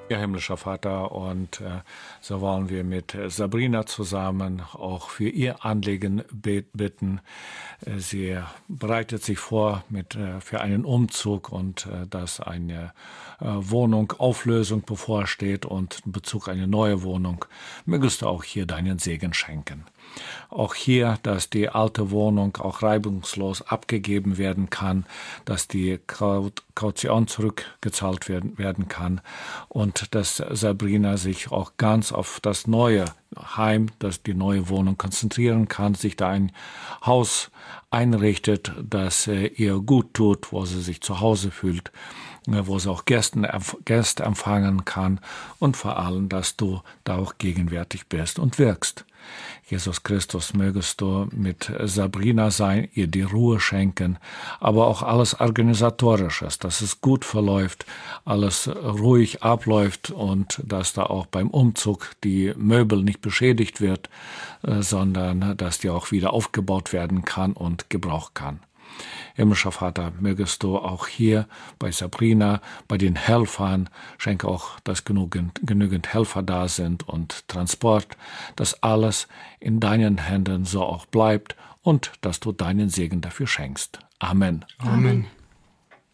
Ja, himmlischer Vater, und so wollen wir mit Sabrina zusammen auch für ihr Anliegen bitten. Sie bereitet sich vor für einen Umzug und dass eine Auflösung bevorsteht und in Bezug auf eine neue Wohnung. Mögest du auch hier deinen Segen schenken. Auch hier, dass die alte Wohnung auch reibungslos abgegeben werden kann, dass die Kaution zurückgezahlt werden kann und dass Sabrina sich auch ganz auf das neue Heim, die neue Wohnung konzentrieren kann, sich da ein Haus einrichtet, das ihr gut tut, wo sie sich zu Hause fühlt, wo sie auch Gäste empfangen kann und vor allem, dass du da auch gegenwärtig bist und wirkst. Jesus Christus, mögest du mit Sabrina sein, ihr die Ruhe schenken, aber auch alles Organisatorisches, dass es gut verläuft, alles ruhig abläuft und dass da auch beim Umzug die Möbel nicht beschädigt wird, sondern dass die auch wieder aufgebaut werden kann und gebraucht kann. Himmlischer Vater, mögest du auch hier bei Sabrina, bei den Helfern, schenke auch, dass genügend Helfer da sind und Transport, dass alles in deinen Händen so auch bleibt und dass du deinen Segen dafür schenkst. Amen. Amen.